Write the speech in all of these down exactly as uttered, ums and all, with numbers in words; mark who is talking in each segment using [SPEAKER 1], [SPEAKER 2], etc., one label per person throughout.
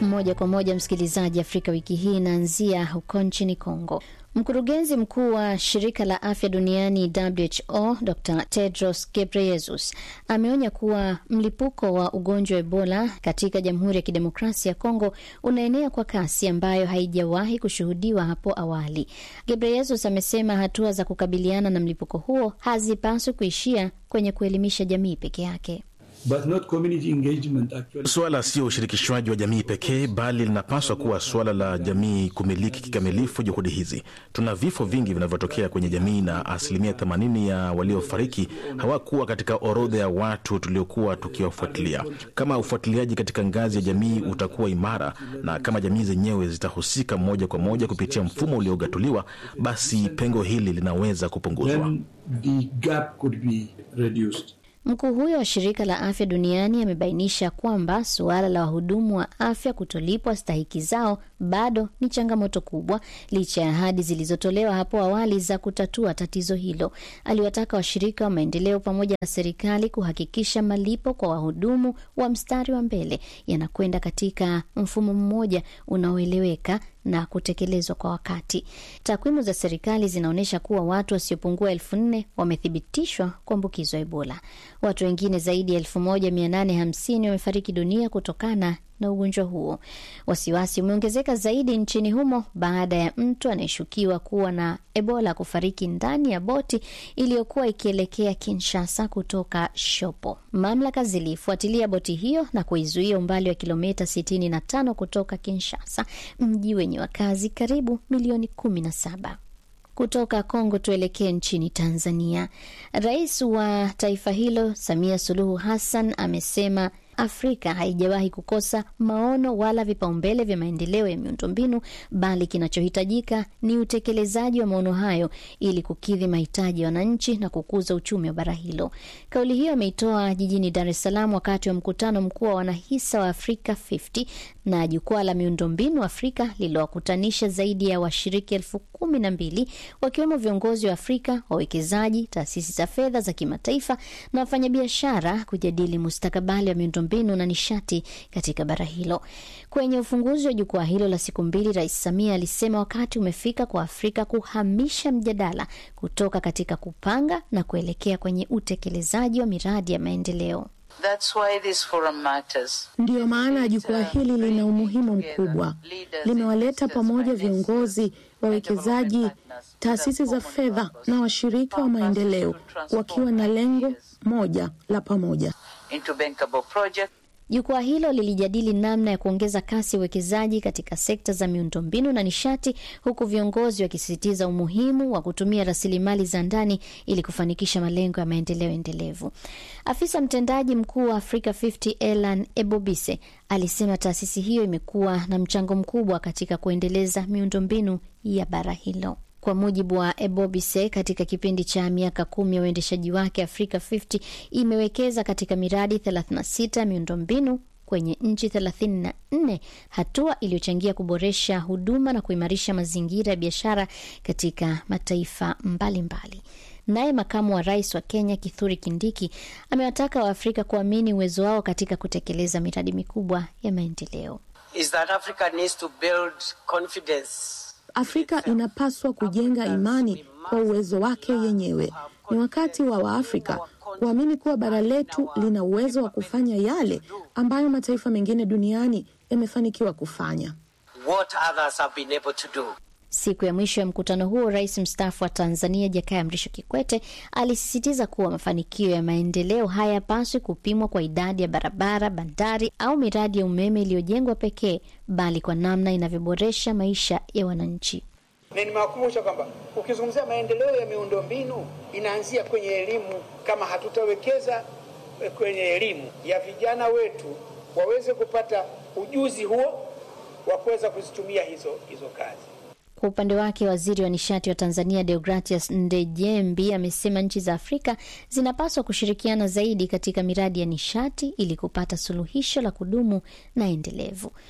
[SPEAKER 1] Moja kwa moja msikilizaji, Afrika wiki hii inaanzia huko nchini Kongo. Mkurugenzi mkuu wa shirika la afya duniani W H O Doctor Tedros Ghebreyesus ameonya kuwa mlipuko wa ugonjwa wa Ebola katika Jamhuri ya Kidemokrasia ya Kongo unaenea kwa kasi ambayo haijawahi kushuhudiwa hapo awali. Ghebreyesus amesema hatua za kukabiliana na mlipuko huo hazipaswi kuishia kwenye kuelimisha jamii peke yake.
[SPEAKER 2] But not community engagement actually.
[SPEAKER 3] Swala sio ushirikishwaji wa jamii pekee, bali linapaswa kuwa swala la jamii kumiliki kikamilifu juhudi hizi. Tuna vifo vingi vinavyotokea kwenye jamii na asilimia themanini ya waliofariki hawakuwa katika orodha ya watu tuliokuwa tukiwafuatilia. Kama ufuatiliaji katika ngazi ya jamii utakuwa imara na kama jamii zenyewe zitahusika moja kwa moja kupitia mfumo uliogatuliwa, basi pengo hili linaweza kupunguzwa.
[SPEAKER 2] Then the gap could be reduced.
[SPEAKER 1] Mkuu huyo wa shirika la afya duniani amebainisha kwamba suala la wahudumu wa afya kutolipwa stahiki zao bado ni changamoto kubwa licha ya ahadi zilizotolewa hapo awali za kutatua tatizo hilo. Aliwataka washirika wa maendeleo pamoja na serikali kuhakikisha malipo kwa wahudumu wa mstari wa mbele yanakwenda katika mfumo mmoja unaoeleweka na kutekelezwa kwa wakati. Takwimu za serikali zinaonyesha kuwa watu wasiopungua elfu nne wamethibitishwa kuambukizwa Ebola. Watu wengine zaidi ya elfu moja mia nane hamsini wamefariki dunia kutokana na ugonjwa huo. Wasiwasi umeongezeka zaidi nchini humo baada ya mtu anayeshukiwa kuwa na Ebola kufariki ndani ya boti iliyokuwa ikielekea Kinshasa kutoka Shopo. Mamlaka zilifuatilia boti hiyo na kuizuia umbali wa kilomita sitini na tano kutoka Kinshasa, mji wenye wakazi karibu milioni kumi na saba. Kutoka Kongo tuelekee nchini Tanzania. Rais wa taifa hilo Samia Suluhu Hassan amesema Afrika haijawahi kukosa maono wala vipaumbele vya maendeleo ya miundombinu, bali kinachohitajika ni utekelezaji wa maono hayo ili kukidhi mahitaji ya wananchi na kukuza uchumi wa bara hilo. Kauli hiyo ameitoa jijini Dar es Salaam wakati wa mkutano mkuu wa wanahisa wa Afrika hamsini na jukwaa la miundombinu Afrika lililowakutanisha zaidi ya washiriki elfu kumi na mbili wakiwemo viongozi wa Afrika, wawekezaji, taasisi za fedha za kimataifa na wafanyabiashara kujadili mustakabali wa miundombinu na nishati katika bara hilo. Kwenye ufunguzi wa jukwaa hilo la siku mbili, Rais Samia alisema wakati umefika kwa Afrika kuhamisha mjadala kutoka katika kupanga na kuelekea kwenye utekelezaji wa miradi ya maendeleo.
[SPEAKER 4] That's why this forum matters.
[SPEAKER 5] Ndiyo maana jukwaa hili lina umuhimu mkubwa. Limewaleta pamoja viongozi, wawekezaji, taasisi za fedha na washirika wa maendeleo wakiwa na lengo moja la pamoja.
[SPEAKER 4] Into bankable project.
[SPEAKER 1] Jukwaa hilo lilijadili namna ya kuongeza kasi uwekezaji katika sekta za miundombinu na nishati, huku viongozi wakisisitiza umuhimu wa kutumia rasilimali za ndani ili kufanikisha malengo ya maendeleo endelevu. Afisa mtendaji mkuu wa Afrika hamsini Elan Ebobise alisema taasisi hiyo imekuwa na mchango mkubwa katika kuendeleza miundombinu ya bara hilo. Kwa mujibu wa Ebobise, katika kipindi cha miaka kumi ya uendeshaji wake, Afrika hamsini imewekeza katika miradi thelathini na sita ya miundombinu kwenye nchi thelathini na nne, hatua iliyochangia kuboresha huduma na kuimarisha mazingira ya biashara katika mataifa mbalimbali. Naye makamu wa rais wa Kenya Kithure Kindiki amewataka Waafrika kuamini uwezo wao katika kutekeleza miradi mikubwa ya maendeleo.
[SPEAKER 6] Is that Africa needs to build confidence.
[SPEAKER 5] Afrika inapaswa kujenga imani kwa uwezo wake yenyewe. Ni wakati wa Waafrika kuamini kuwa bara letu lina uwezo wa kufanya yale ambayo mataifa mengine duniani yamefanikiwa kufanya.
[SPEAKER 6] What others have been able to do.
[SPEAKER 1] Siku ya mwisho ya mkutano huo, Rais mstaafu wa Tanzania Jakaya Mrisho Kikwete alisisitiza kuwa mafanikio ya maendeleo hayapaswi kupimwa kwa idadi ya barabara, bandari au miradi ya umeme iliyojengwa pekee, bali kwa namna inavyoboresha maisha ya wananchi.
[SPEAKER 7] Na nimewakumbusha kwamba ukizungumzia maendeleo ya miundombinu inaanzia kwenye elimu. Kama hatutawekeza kwenye elimu ya vijana wetu waweze kupata ujuzi huo wa kuweza kuzitumia hizo hizo kazi.
[SPEAKER 1] Kwa upande wake, waziri wa nishati wa Tanzania Deogratias Ndejembi amesema nchi za Afrika zinapaswa kushirikiana zaidi katika miradi ya nishati ili kupata suluhisho la kudumu na endelevu.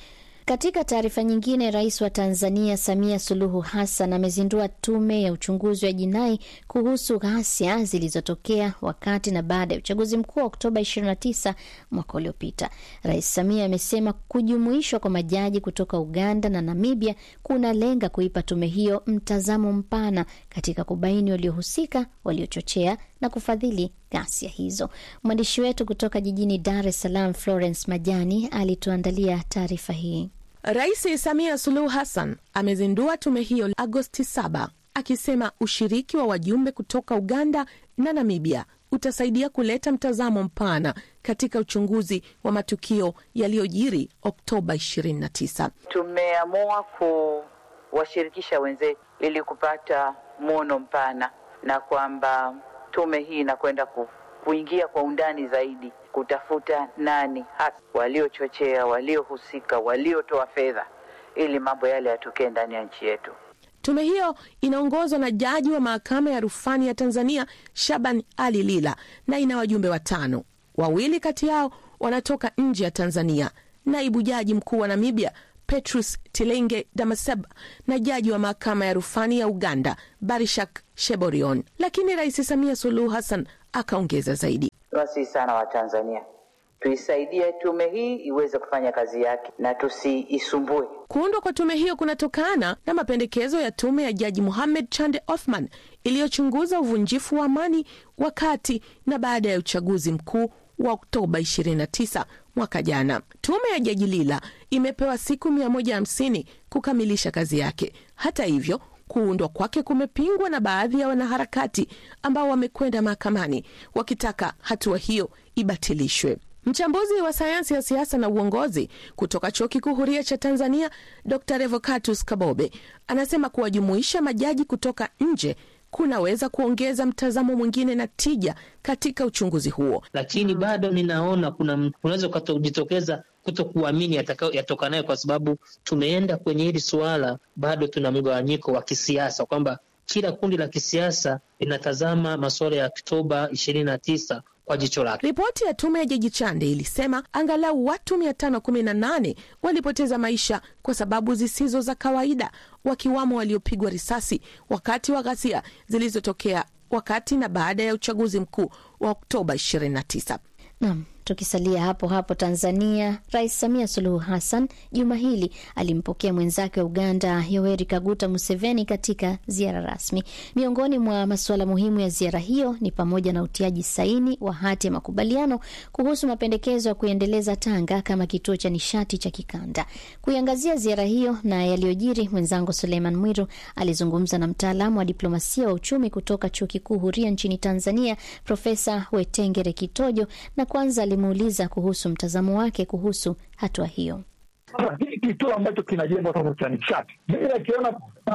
[SPEAKER 1] Katika taarifa nyingine, Rais wa Tanzania Samia Suluhu Hassan amezindua tume ya uchunguzi wa jinai kuhusu ghasia zilizotokea wakati na baada ya uchaguzi mkuu wa Oktoba ishirini na tisa mwaka uliopita. Rais Samia amesema kujumuishwa kwa majaji kutoka Uganda na Namibia kunalenga kuipa tume hiyo mtazamo mpana katika kubaini waliohusika, waliochochea na kufadhili ghasia hizo. Mwandishi wetu kutoka jijini Dar es Salaam, Florence Majani, alituandalia taarifa hii.
[SPEAKER 5] Rais Samia Suluhu Hassan amezindua tume hiyo Agosti saba, akisema ushiriki wa wajumbe kutoka Uganda na Namibia utasaidia kuleta mtazamo mpana katika uchunguzi wa matukio yaliyojiri Oktoba ishirini na tisa.
[SPEAKER 4] Tumeamua kuwashirikisha wenzetu ili kupata muono mpana, na kwamba tume hii inakwenda ku, kuingia kwa undani zaidi kutafuta nani hasa waliochochea, waliohusika, waliotoa fedha ili mambo yale yatokee ndani ya nchi yetu.
[SPEAKER 5] Tume hiyo inaongozwa na jaji wa mahakama ya rufani ya Tanzania Shaban Ali Lila na ina wajumbe watano. Wawili kati yao wanatoka nje ya Tanzania, naibu jaji mkuu wa Namibia Petrus Tilenge Damaseba na jaji wa mahakama ya rufani ya Uganda Barishak Sheborion. Lakini Rais Samia Suluhu Hassan akaongeza zaidi.
[SPEAKER 4] Tunasihi sana wa Tanzania, tuisaidie tume hii iweze kufanya kazi yake na tusiisumbue.
[SPEAKER 5] Kuundwa kwa tume hiyo kunatokana na mapendekezo ya tume ya Jaji Mohamed Chande Othman iliyochunguza uvunjifu wa amani wakati na baada ya uchaguzi mkuu wa Oktoba ishirini na tisa mwaka jana. Tume ya Jaji Lila imepewa siku mia moja hamsini kukamilisha kazi yake. Hata hivyo, kuundwa kwake kumepingwa na baadhi ya wanaharakati ambao wamekwenda mahakamani wakitaka hatua hiyo ibatilishwe. Mchambuzi wa sayansi ya siasa na uongozi kutoka Chuo Kikuu Huria cha Tanzania, Doctor Revocatus Kabobe, anasema kuwajumuisha majaji kutoka nje kunaweza kuongeza mtazamo mwingine na tija katika uchunguzi huo.
[SPEAKER 8] Lakini bado ninaona kuna unaweza kujitokeza kutokuamini yatokanayo, kwa sababu tumeenda kwenye hili suala, bado tuna mgawanyiko wa kisiasa, kwamba kila kundi la kisiasa linatazama masuala ya Oktoba ishirini na tisa kwa jicho lake.
[SPEAKER 5] Ripoti ya tume ya Jaji Chande ilisema angalau watu mia tano kumi na nane walipoteza maisha kwa sababu zisizo za kawaida, wakiwamo waliopigwa risasi wakati wa ghasia zilizotokea wakati na baada ya uchaguzi mkuu wa Oktoba ishirini na tisa.
[SPEAKER 1] Naam, tukisalia hapo hapo Tanzania, Rais Samia Suluhu Hassan juma hili alimpokea mwenzake wa Uganda Yoweri Kaguta Museveni katika ziara rasmi. Miongoni mwa masuala muhimu ya ziara hiyo ni pamoja na utiaji saini wa hati ya makubaliano kuhusu mapendekezo ya kuendeleza Tanga kama kituo cha nishati cha kikanda. Kuiangazia ziara hiyo na yaliyojiri, mwenzangu Suleiman Mwiru alizungumza na mtaalamu wa diplomasia wa uchumi kutoka Chuo Kikuu Huria nchini Tanzania, Profesa Wetengere Kitojo, na kwanza alimuuliza kuhusu mtazamo wake kuhusu hatua hiyo.
[SPEAKER 9] Hii kituo ambacho kinajengwa sasa cha nishati, mimi nakiona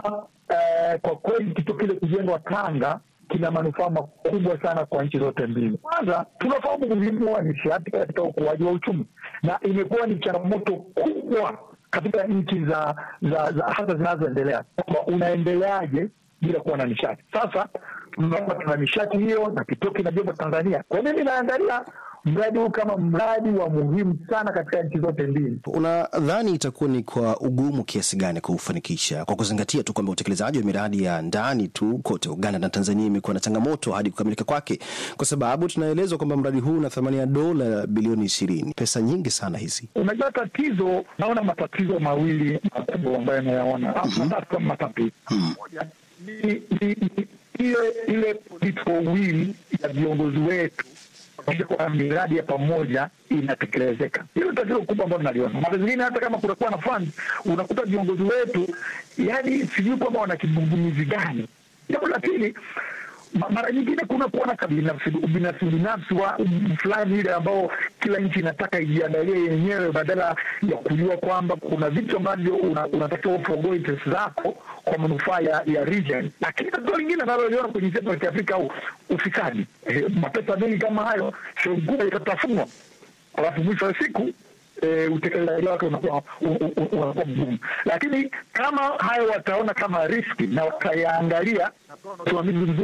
[SPEAKER 9] eh, kwa kweli kituo kile kujengwa Tanga kina manufaa makubwa sana kwa nchi zote mbili. Kwanza, tunafahamu umuhimu wa nishati katika ukuaji wa uchumi, na imekuwa ni changamoto kubwa katika nchi za za, za hasa zinazoendelea, kwamba unaendeleaje bila kuwa na nishati. Sasa tunaomba tuna nishati hiyo na kituo kinajengwa Tanzania. Kwa mimi naangalia mradi huu kama mradi wa muhimu sana katika nchi zote mbili.
[SPEAKER 10] Unadhani itakuwa ni kwa ugumu kiasi gani kufanikisha, kwa kuzingatia tu kwamba utekelezaji wa miradi ya ndani tu kote Uganda na Tanzania imekuwa na changamoto hadi kukamilika kwake, kwa sababu tunaelezwa kwamba mradi huu una thamani ya dola bilioni ishirini, pesa nyingi sana hizi. Unajua
[SPEAKER 9] tatizo, naona matatizo mawili makubwa ambayo nayaona. Hapa matatizo moja ni ile ile political will ya viongozi wetu kwa miradi ya pamoja inatekelezeka. Hilo tatizo kubwa ambalo naliona. Mara nyingine hata kama kunakuwa na funds, unakuta viongozi wetu yani sijui kwamba wana kibungumizi gani. Jambo la pili, mara nyingine kuna kuwa na kabinafsi binafsi binafsi wa fulani ile ambao kila nchi inataka ijiandalie yenyewe badala ya kujua kwamba kuna vitu ambavyo unatakiwa ufogoe interest zako kwa manufaa ya, ya region. Lakini tatizo lingine naloliona kwenye nchi ya Afrika au ufisadi. E, mapesa mengi kama hayo sio kubwa itatafunwa. Alafu mwisho wa siku e, utekelezaji wake unakuwa unakuwa mgumu. Lakini kama hayo wataona kama riski na watayaangalia na usimamizi mzuri,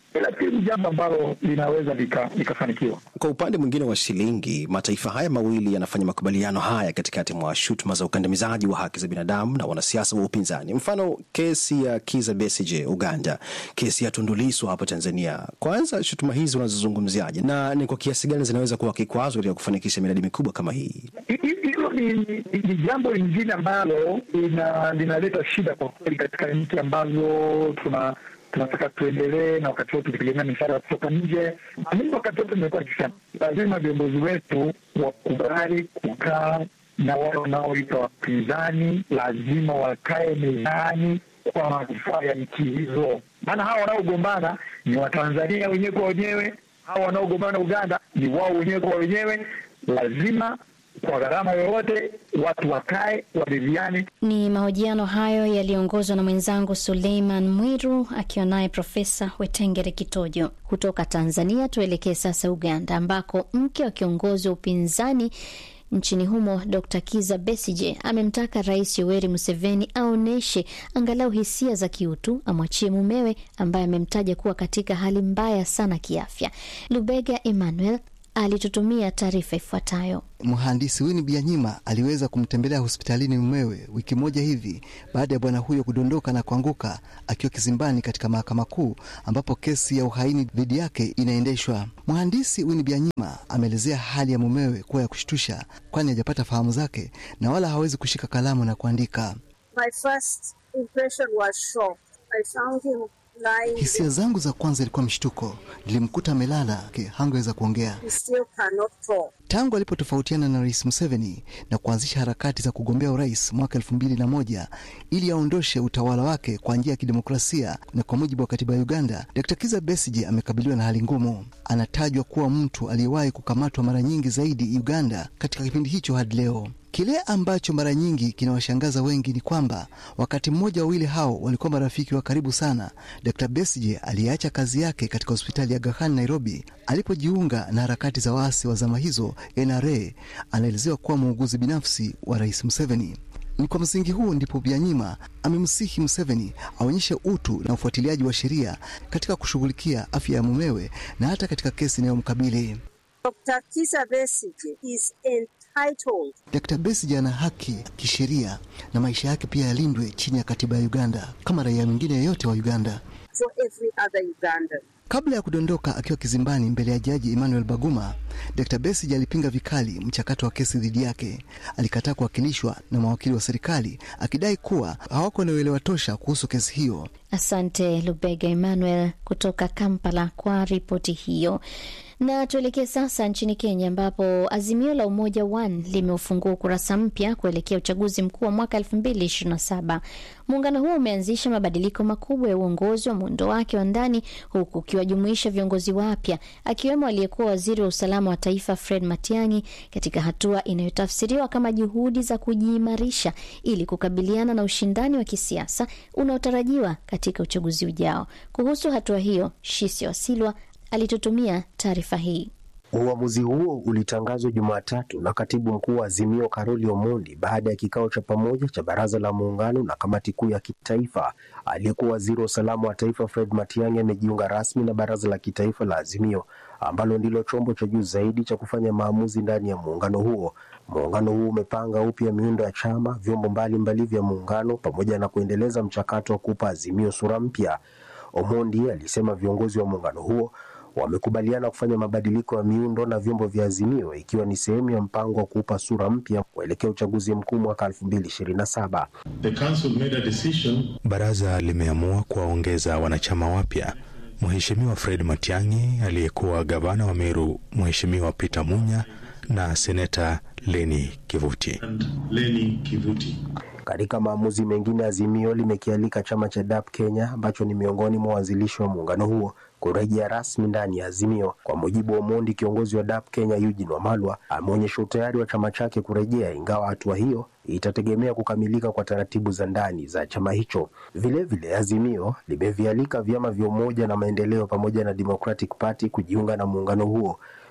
[SPEAKER 9] Lakini ni jambo ambalo linaweza likafanikiwa.
[SPEAKER 10] Kwa upande mwingine wa shilingi, mataifa haya mawili yanafanya makubaliano haya katikati mwa shutuma za ukandamizaji wa haki za binadamu na wanasiasa wa upinzani. Mfano kesi ya Kizza Besigye Uganda, kesi ya Tundu Lissu hapa Tanzania. Kwanza shutuma hizi unazozungumziaje, na ni kwa kiasi gani zinaweza kuwa kikwazo katika kufanikisha miradi mikubwa kama hii?
[SPEAKER 9] Hilo ni, ni, ni jambo lingine ambalo linaleta shida kwa kweli katika nchi ambazo tuna tunataka tuendelee na wakati wote tukitegemea misaada kutoka nje. Mimi wakati wote nimekuwa nikisema lazima viongozi wetu wakubali kukaa na wale wanaoita wapinzani, lazima wakae mezani kwa manufaa ya nchi hizo. Maana hawa wanaogombana ni Watanzania wenyewe kwa wenyewe, hawa wanaogombana Uganda ni wao wenyewe kwa wenyewe. Lazima kwa gharama yoyote watu wakae waridhiane.
[SPEAKER 1] Ni mahojiano hayo yaliongozwa na mwenzangu Suleiman Mwiru akiwa naye Profesa Wetengere Kitojo. Kutoka Tanzania tuelekee sasa Uganda, ambako mke wa kiongozi wa upinzani nchini humo Dokta Kizza Besigye amemtaka Rais Yoweri Museveni aoneshe angalau hisia za kiutu, amwachie mumewe ambaye amemtaja kuwa katika hali mbaya sana kiafya. Lubega Emmanuel alitutumia taarifa ifuatayo.
[SPEAKER 11] Mhandisi Winnie Byanyima aliweza kumtembelea hospitalini mumewe wiki moja hivi baada ya bwana huyo kudondoka na kuanguka akiwa kizimbani katika mahakama kuu ambapo kesi ya uhaini dhidi yake inaendeshwa. Mhandisi Winnie Byanyima ameelezea hali ya mumewe kuwa ya kushtusha, kwani hajapata fahamu zake na wala hawezi kushika kalamu na kuandika.
[SPEAKER 12] My first impression was shock. I found him lying.
[SPEAKER 11] Hisia zangu za kwanza ilikuwa mshtuko. Nilimkuta amelala, hangeweza kuongea.
[SPEAKER 12] He still cannot talk.
[SPEAKER 11] Tangu alipotofautiana na Rais Museveni na kuanzisha harakati za kugombea urais mwaka elfu mbili na moja ili aondoshe utawala wake kwa njia ya kidemokrasia na kwa mujibu wa katiba ya Uganda, Dokta Kizza Besigye amekabiliwa na hali ngumu. Anatajwa kuwa mtu aliyewahi kukamatwa mara nyingi zaidi Uganda katika kipindi hicho hadi leo. Kile ambacho mara nyingi kinawashangaza wengi ni kwamba wakati mmoja wawili hao walikuwa marafiki wa karibu sana. Dokta Besigye aliacha kazi yake katika hospitali ya Aga Khan Nairobi alipojiunga na harakati za waasi wa zama hizo N R A. Anaelezewa kuwa muuguzi binafsi wa Rais Museveni. Ni kwa msingi huo ndipo Byanyima amemsihi Museveni aonyeshe utu na ufuatiliaji wa sheria katika kushughulikia afya ya mumewe na hata katika kesi inayomkabili.
[SPEAKER 12] Dokta Kizza Besigye is entitled.
[SPEAKER 11] Dokta Besigye ana haki kisheria na maisha yake pia yalindwe chini ya katiba ya Uganda kama raia mwingine yeyote wa Uganda.
[SPEAKER 12] For every other Ugandan.
[SPEAKER 11] Kabla ya kudondoka akiwa kizimbani mbele ya Jaji Emmanuel Baguma, Dokta Besigye alipinga vikali mchakato wa kesi dhidi yake. Alikataa kuwakilishwa na mawakili wa serikali akidai kuwa hawako na uelewa tosha kuhusu kesi hiyo.
[SPEAKER 1] Asante Lubega Emmanuel kutoka Kampala kwa ripoti hiyo. Na tuelekee sasa nchini Kenya, ambapo Azimio la Umoja One limeufungua ukurasa mpya kuelekea uchaguzi mkuu wa mwaka elfu mbili ishirini na saba. Muungano huo umeanzisha mabadiliko makubwa ya uongozi wa muundo wake wa ndani, huku ukiwajumuisha viongozi wapya akiwemo aliyekuwa waziri wa usalama wa taifa Fred Matiang'i, katika hatua inayotafsiriwa kama juhudi za kujiimarisha ili kukabiliana na ushindani wa kisiasa unaotarajiwa katika uchaguzi ujao. Kuhusu hatua hiyo, Shisi Wasilwa alitutumia taarifa hii.
[SPEAKER 13] Uamuzi huo ulitangazwa Jumatatu na katibu mkuu wa Azimio Karoli Omondi baada ya kikao cha pamoja cha baraza la muungano na kamati kuu ya kitaifa. Aliyekuwa waziri wa usalama wa taifa Fred Matiang'i amejiunga rasmi na baraza la kitaifa la Azimio, ambalo ndilo chombo cha juu zaidi cha kufanya maamuzi ndani ya muungano huo. Muungano huo umepanga upya miundo ya chama, vyombo mbalimbali vya muungano pamoja na kuendeleza mchakato wa kupa Azimio sura mpya. Omondi alisema viongozi wa muungano huo wamekubaliana kufanya mabadiliko ya miundo na vyombo vya Azimio ikiwa ni sehemu ya mpango wa kuupa sura mpya kuelekea uchaguzi mkuu mwaka elfu mbili ishirini na saba.
[SPEAKER 14] The council made a decision. Baraza limeamua kuwaongeza wanachama wapya: Mheshimiwa Fred Matiang'i, aliyekuwa gavana wa Meru Mheshimiwa Peter Munya na Seneta Leni Kivuti.
[SPEAKER 13] And Leni Kivuti. Katika maamuzi mengine, Azimio limekialika chama cha D A P Kenya ambacho ni miongoni mwa waanzilishi wa muungano huo kurejea rasmi ndani ya Azimio. Kwa mujibu wa Omondi, kiongozi wa D A P Kenya Eugene Wamalwa ameonyesha utayari wa chama chake kurejea, ingawa hatua hiyo itategemea kukamilika kwa taratibu za ndani za chama hicho. Vile vile Azimio limevialika vyama vya Umoja na Maendeleo pamoja na Democratic Party kujiunga na muungano huo.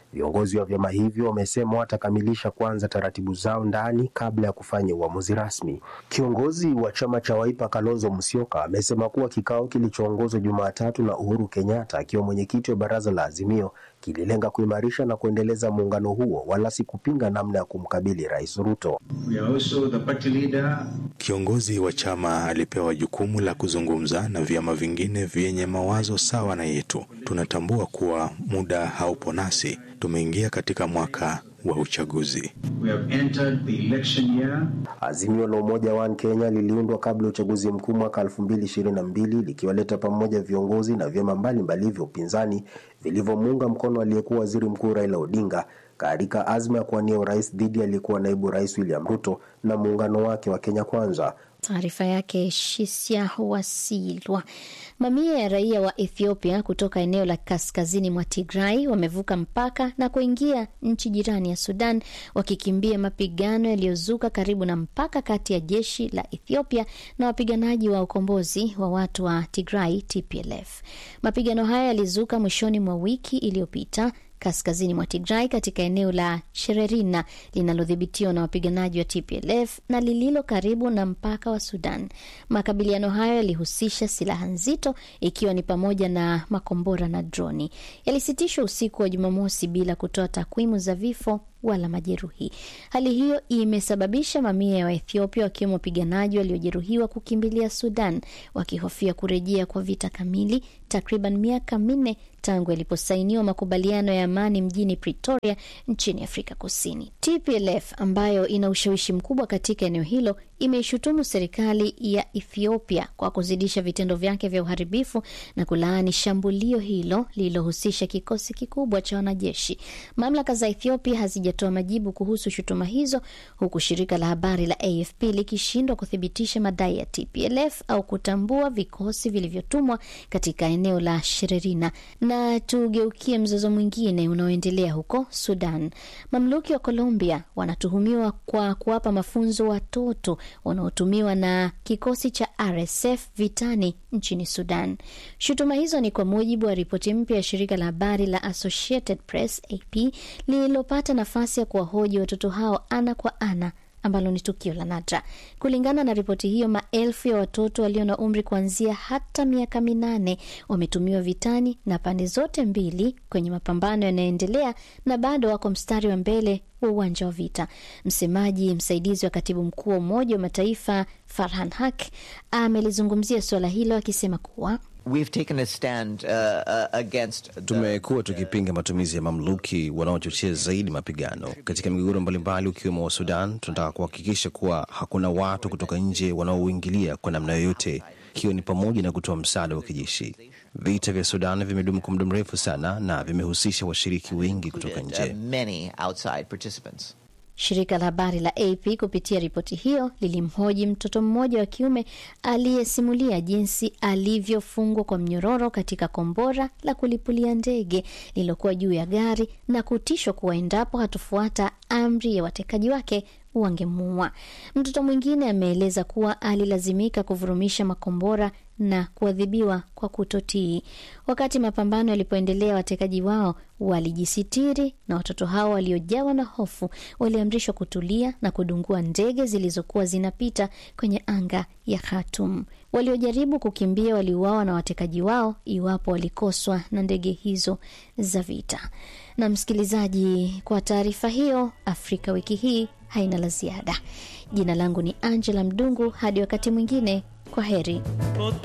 [SPEAKER 13] Viongozi wa vyama hivyo wamesema watakamilisha kwanza taratibu zao ndani kabla ya kufanya uamuzi rasmi. Kiongozi wa chama cha Wiper Kalonzo Musyoka amesema kuwa kikao kilichoongozwa Jumatatu na Uhuru Kenyatta akiwa mwenyekiti wa baraza la Azimio kililenga kuimarisha na kuendeleza muungano huo wala si kupinga namna ya kumkabili Rais Ruto.
[SPEAKER 2] We are also the party leader.
[SPEAKER 14] Kiongozi wa chama alipewa jukumu la kuzungumza na vyama vingine vyenye mawazo sawa na yetu. Tunatambua kuwa muda haupo nasi. Tumeingia katika mwaka wa uchaguzi.
[SPEAKER 2] We have entered the election year.
[SPEAKER 13] Azimio la Umoja One Kenya liliundwa kabla ya uchaguzi mkuu mwaka elfu mbili ishirini na mbili likiwaleta pamoja viongozi na vyama mbalimbali vya upinzani vilivyomuunga mkono aliyekuwa Waziri Mkuu Raila Odinga katika azma ya kuwania urais dhidi aliyekuwa naibu rais William Ruto na muungano wake wa Kenya Kwanza.
[SPEAKER 1] Taarifa yake Shisia Wasilwa. Mamia ya raia wa Ethiopia kutoka eneo la kaskazini mwa Tigray wamevuka mpaka na kuingia nchi jirani ya Sudan wakikimbia mapigano yaliyozuka karibu na mpaka kati ya jeshi la Ethiopia na wapiganaji wa ukombozi wa watu wa Tigray T P L F. Mapigano haya yalizuka mwishoni mwa wiki iliyopita kaskazini mwa Tigray katika eneo la Shererina linalodhibitiwa na wapiganaji wa T P L F na lililo karibu na mpaka wa Sudan. Makabiliano hayo yalihusisha silaha nzito ikiwa ni pamoja na makombora na droni. Yalisitishwa usiku wa Jumamosi bila kutoa takwimu za vifo wala majeruhi. Hali hiyo imesababisha mamia ya Waethiopia wakiwemo wapiganaji waliojeruhiwa kukimbilia Sudan wakihofia kurejea kwa vita kamili takriban miaka minne tangu yaliposainiwa makubaliano ya amani mjini Pretoria nchini Afrika Kusini. T P L F ambayo ina ushawishi mkubwa katika eneo hilo imeishutumu serikali ya Ethiopia kwa kuzidisha vitendo vyake vya uharibifu na kulaani shambulio hilo lililohusisha kikosi kikubwa cha wanajeshi. Mamlaka za Ethiopia hazijatoa majibu kuhusu shutuma hizo, huku shirika la habari la A F P likishindwa kuthibitisha madai ya T P L F au kutambua vikosi vilivyotumwa katika eneo la Shererina. Na tugeukie mzozo mwingine unaoendelea huko Sudan. Mamluki wa Colombia wanatuhumiwa kwa kuwapa mafunzo watoto wanaotumiwa na kikosi cha R S F vitani nchini Sudan. Shutuma hizo ni kwa mujibu wa ripoti mpya ya shirika la habari la Associated Press A P lililopata nafasi ya kuwahoji watoto hao ana kwa ana, ambalo ni tukio la nadra. Kulingana na ripoti hiyo, maelfu ya watoto walio na umri kuanzia hata miaka minane wametumiwa vitani na pande zote mbili kwenye mapambano yanayoendelea na bado wako mstari wa mbele wa uwanja wa vita. Msemaji msaidizi wa katibu mkuu wa Umoja wa Mataifa Farhan Haq amelizungumzia suala hilo akisema kuwa
[SPEAKER 15] We've taken a stand uh, uh, against the...
[SPEAKER 10] Tumekuwa tukipinga matumizi ya mamluki wanaochochea zaidi mapigano katika migogoro mbalimbali ukiwemo wa Sudan. Tunataka kuhakikisha kuwa hakuna watu kutoka nje wanaoingilia kwa namna yoyote, ikiwa ni pamoja na kutoa msaada wa kijeshi. Vita vya Sudan vimedumu kwa muda mrefu sana na vimehusisha washiriki wengi kutoka nje.
[SPEAKER 15] Many outside participants.
[SPEAKER 1] Shirika la habari la A P kupitia ripoti hiyo lilimhoji mtoto mmoja wa kiume aliyesimulia jinsi alivyofungwa kwa mnyororo katika kombora la kulipulia ndege lililokuwa juu ya gari na kutishwa kuwa endapo hatofuata amri ya watekaji wake wangemuua. Mtoto mwingine ameeleza kuwa alilazimika kuvurumisha makombora na kuadhibiwa kwa kutotii. Wakati mapambano yalipoendelea, watekaji wao walijisitiri na watoto hao waliojawa na hofu waliamrishwa kutulia na kudungua ndege zilizokuwa zinapita kwenye anga ya Khartoum. Waliojaribu kukimbia waliuawa na watekaji wao iwapo walikoswa na ndege hizo za vita. Na msikilizaji, kwa taarifa hiyo, Afrika wiki hii haina la ziada. Jina langu ni Angela Mdungu, hadi wakati mwingine, kwa heri.